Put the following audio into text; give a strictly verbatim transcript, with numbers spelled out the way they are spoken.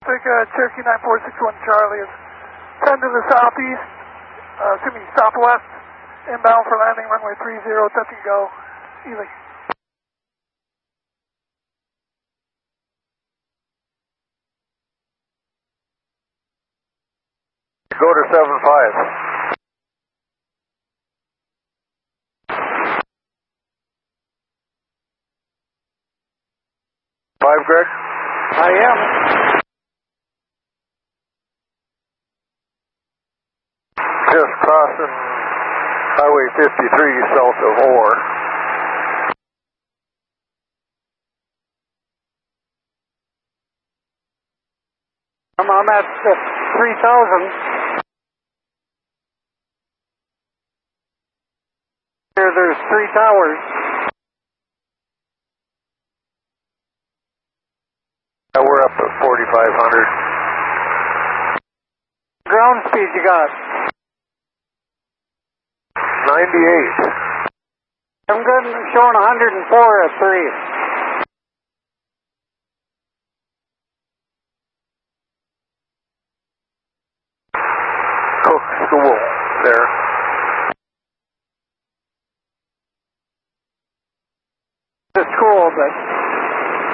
traffic, uh, Cherokee nine four six one Charlie is ten to the southeast, uh, excuse me, southwest, inbound for landing runway three zero, touch and go, Ely. Go to seven five. Five, Greg? I am. Just crossing Highway fifty-three south of Orr. I'm, I'm at uh, three thousand. Here there's three towers. Yeah, we're up at forty-five hundred. Ground speed you got? ninety-eight. I'm good, showing one hundred four at three. Cook School there.